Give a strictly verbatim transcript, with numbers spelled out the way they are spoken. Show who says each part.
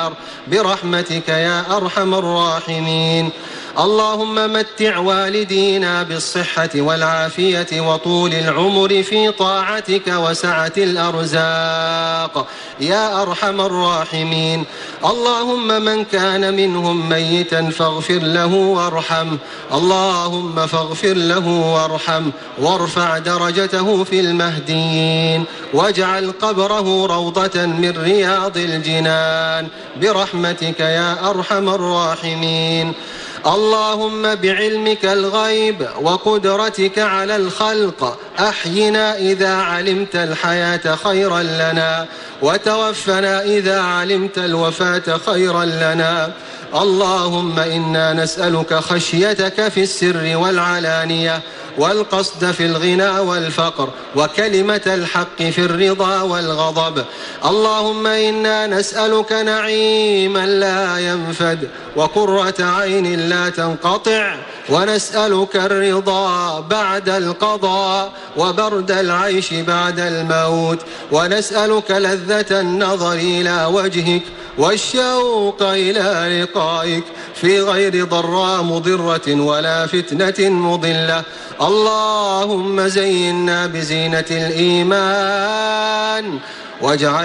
Speaker 1: برحمتك يا أرحم الراحمين. اللهم متع والدينا بالصحة والعافية وطول العمر في طاعتك وسعة الأرزاق يا أرحم الراحمين. اللهم من كان منهم ميتا فاغفر له وارحمه، اللهم فاغفر له وارحمه وارفع درجته في المهديين واجعل قبره روضة من رياض الجنان برحمتك يا أرحم الراحمين. اللهم بعلمك الغيب وقدرتك على الخلق أحينا إذا علمت الحياة خيرا لنا وتوفنا إذا علمت الوفاة خيرا لنا. اللهم إنا نسألك خشيتك في السر والعلانية والقصد في الغنى والفقر وكلمة الحق في الرضا والغضب. اللهم إنا نسألك نعيما لا ينفد وقرة عين لا تنقطع، ونسألك الرضا بعد القضاء وبرد العيش بعد الموت، ونسألك لذة النظر إلى وجهك والشوق إلى لقائك في غير ضراء مضرة ولا فتنة مضلة. اللهم زينا بزينة الإيمان واجعل